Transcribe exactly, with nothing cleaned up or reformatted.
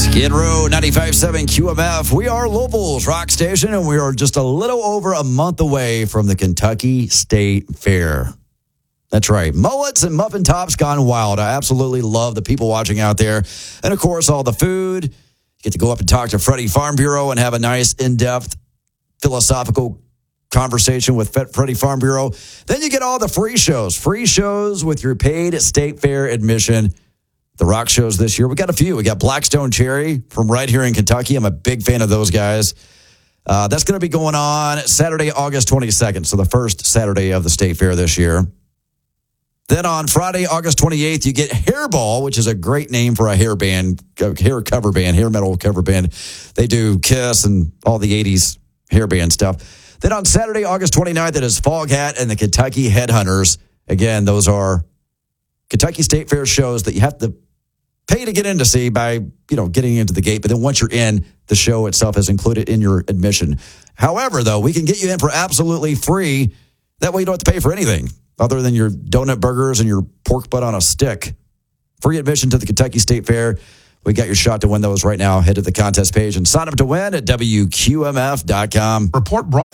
Skid Row, ninety-five point seven Q M F. We are Louisville's rock station, and we are just a little over a month away from the Kentucky State Fair. That's right. Mullets and muffin tops gone wild. I absolutely love the people watching out there. And, of course, all the food. You get to go up and talk to Freddie Farm Bureau and have a nice, in-depth, philosophical conversation with Freddie Farm Bureau. Then you get all the free shows. Free shows with your paid State Fair admission. The rock shows this year, we got a few. We got Blackstone Cherry from right here in Kentucky. I'm a big fan of those guys. Uh, that's going to be going on Saturday, August twenty-second, so the first Saturday of the State Fair this year. Then on Friday, August twenty-eighth, you get Hairball, which is a great name for a hair band, hair cover band, hair metal cover band. They do Kiss and all the eighties hair band stuff. Then on Saturday, August twenty-ninth, it is Foghat and the Kentucky Headhunters. Again, those are Kentucky State Fair shows that you have to pay to get in to see by, you know, getting into the gate. But then once you're in, the show itself is included in your admission. However, though, we can get you in for absolutely free. That way you don't have to pay for anything other than your donut burgers and your pork butt on a stick. Free admission to the Kentucky State Fair. We got your shot to win those right now. Head to the contest page and sign up to win at W Q M F dot com. Report brought